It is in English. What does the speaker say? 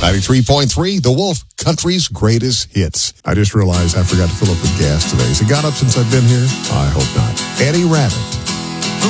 93.3, The Wolf, country's greatest hits. I just realized I forgot to fill up with gas today. Has it gone up since I've been here? I hope not. Eddie Rabbitt.